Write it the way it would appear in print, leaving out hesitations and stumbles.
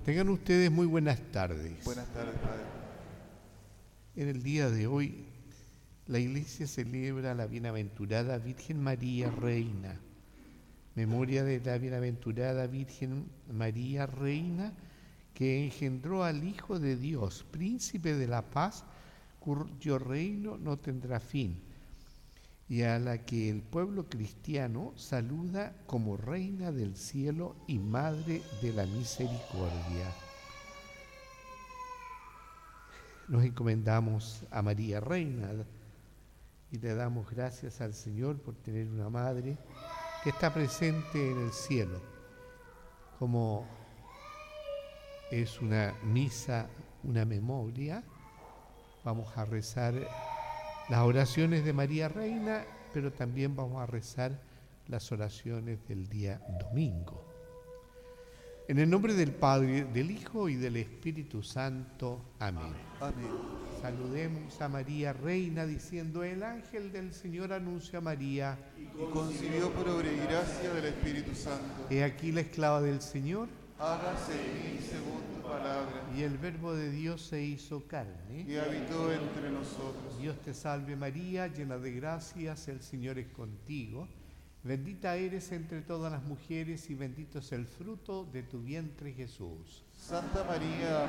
Tengan ustedes muy buenas tardes. Buenas tardes, Padre. En el día de hoy, la Iglesia celebra la bienaventurada Virgen María Reina. Memoria de la bienaventurada Virgen María Reina, que engendró al Hijo de Dios, Príncipe de la Paz, cuyo reino no tendrá fin, y a la que el pueblo cristiano saluda como Reina del Cielo y Madre de la Misericordia. Nos encomendamos a María Reina y le damos gracias al Señor por tener una Madre que está presente en el cielo. Como es una misa, una memoria, vamos a rezar las oraciones de María Reina, pero también vamos a rezar las oraciones del día domingo. En el nombre del Padre, del Hijo y del Espíritu Santo. Amén. Amén. Saludemos a María Reina diciendo: el ángel del Señor anunció a María. Y concibió por obra y gracia del Espíritu Santo. He aquí la esclava del Señor. Hágase en mí según tu palabra. Y el Verbo de Dios se hizo carne. Y habitó entre nosotros. Dios te salve María, llena de gracias, el Señor es contigo. Bendita eres entre todas las mujeres y bendito es el fruto de tu vientre, Jesús. Santa María,